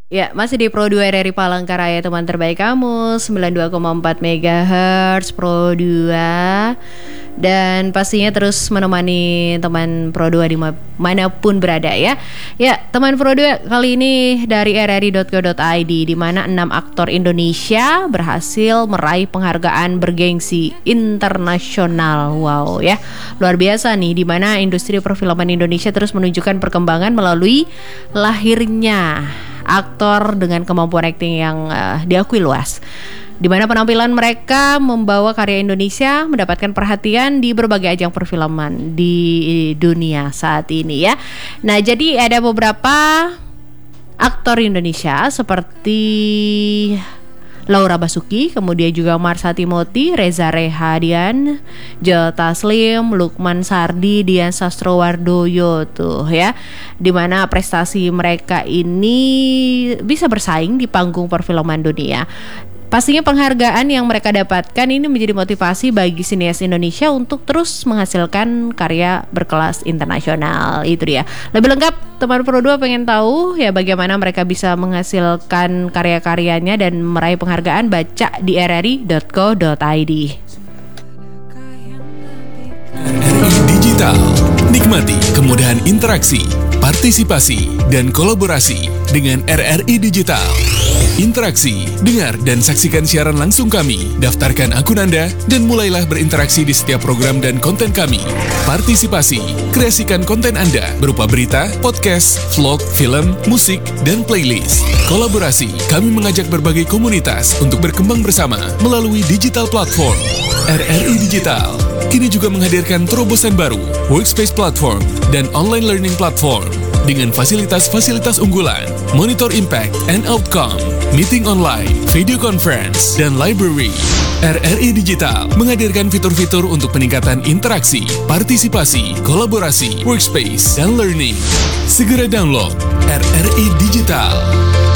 Ya, masih di Pro 2 RRI Palangkaraya, teman terbaik kamu, 92,4 MHz Pro 2. Dan pastinya terus menemani teman Pro 2 dimanapun berada ya. Ya, teman Pro 2 kali ini dari rri.co.id, di mana 6 aktor Indonesia berhasil meraih penghargaan bergengsi internasional. Wow ya, luar biasa nih, di mana industri perfilman Indonesia terus menunjukkan perkembangan melalui lahirnya aktor dengan kemampuan akting yang diakui luas, di mana penampilan mereka membawa karya Indonesia mendapatkan perhatian di berbagai ajang perfilman di dunia saat ini ya. Nah, jadi ada beberapa aktor Indonesia seperti Laura Basuki, kemudian juga Marsha Timothy, Reza Rehadian, Joe Taslim, Lukman Sardi, Dian Sastrowardoyo tuh ya. Dimana prestasi mereka ini bisa bersaing di panggung perfilman dunia. Pastinya penghargaan yang mereka dapatkan ini menjadi motivasi bagi sinias Indonesia untuk terus menghasilkan karya berkelas internasional. Itu dia. Lebih lengkap teman Pro 2 pengen tahu ya bagaimana mereka bisa menghasilkan karya-karyanya dan meraih penghargaan, baca di rri.co.id. RRI Digital. Nikmati kemudahan interaksi, partisipasi, dan kolaborasi dengan RRI Digital. Interaksi, dengar dan saksikan siaran langsung kami, daftarkan akun Anda, dan mulailah berinteraksi di setiap program dan konten kami. Partisipasi, kreasikan konten Anda berupa berita, podcast, vlog, film, musik, dan playlist. Kolaborasi, kami mengajak berbagai komunitas untuk berkembang bersama melalui digital platform. RRI Digital kini juga menghadirkan terobosan baru, workspace platform, dan online learning platform dengan fasilitas-fasilitas unggulan, monitor impact and outcome, meeting online, video conference, dan library. RRI Digital menghadirkan fitur-fitur untuk peningkatan interaksi, partisipasi, kolaborasi, workspace, dan learning. Segera download RRI Digital.